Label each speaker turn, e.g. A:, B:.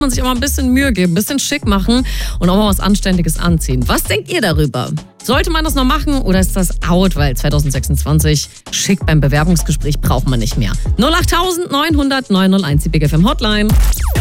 A: man sich auch mal ein bisschen Mühe geben, ein bisschen schick machen und auch mal was Anständiges anziehen. Was denkt ihr darüber? Sollte man das noch machen oder ist das out, weil 2026 schick beim Bewerbungsgespräch braucht man nicht mehr? 08900 901, die Big FM Hotline.